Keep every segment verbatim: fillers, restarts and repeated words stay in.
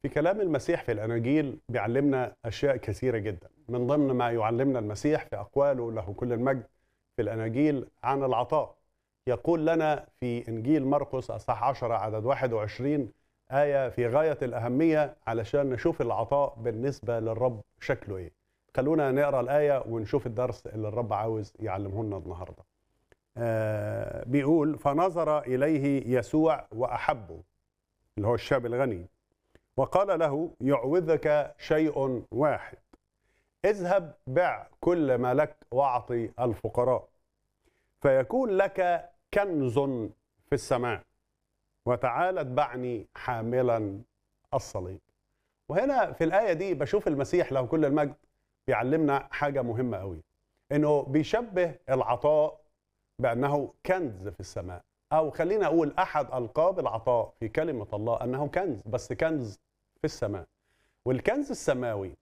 في كلام المسيح في الأناجيل بيعلمنا أشياء كثيرة جدا. من ضمن ما يعلمنا المسيح في أقواله له كل المجد في الأناجيل عن العطاء. يقول لنا في إنجيل مرقس أصحاح عشرة عدد واحد وعشرين آية في غاية الأهمية علشان نشوف العطاء بالنسبة للرب شكله إيه. خلونا نقرأ الآية ونشوف الدرس اللي الرب عاوز يعلمه لنا النهاردة. آه بيقول: فنظر إليه يسوع وأحبه، اللي هو الشاب الغني، وقال له: يعوذك شيء واحد، اذهب بع كل ما لك واعطي الفقراء، فيكون لك كنز في السماء، وتعال اتبعني حاملا الصليب. وهنا في الآية دي بشوف المسيح له كل المجد بيعلمنا حاجة مهمة قوي، انه بيشبه العطاء بأنه كنز في السماء، أو خلينا أقول أحد ألقاب العطاء في كلمة الله أنه كنز، بس كنز في السماء. والكنز السماوي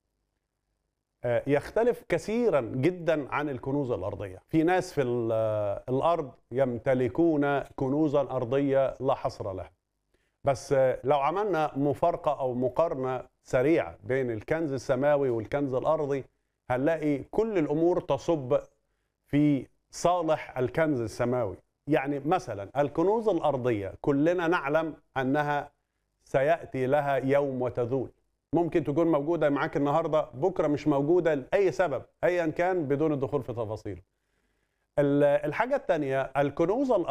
يختلف كثيرا جدا عن الكنوز الأرضية. في ناس في الأرض يمتلكون كنوزا أرضية لا حصر لها، بس لو عملنا مفارقة أو مقارنة سريعة بين الكنز السماوي والكنز الأرضي هنلاقي كل الأمور تصب في صالح الكنز السماوي. يعني مثلا الكنوز الأرضية كلنا نعلم أنها سيأتي لها يوم وتذول، ممكن تكون موجودة معاك النهاردة بكرة مش موجودة لأي سبب أيا كان بدون الدخول في تفاصيل. الحاجة الثانية، الكنوز